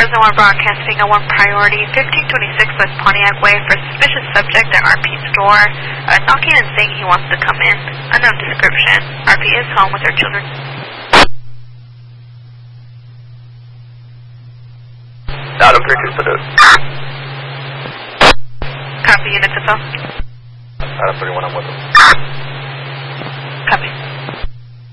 1 broadcasting on 1 priority, 1526 West Pontiac Way for suspicious subject at RP's door, knocking and saying he wants to come in. Unknown description. RP is home with her children. Adam 327. Copy, units of phone. Adam 31, I'm with them. Copy.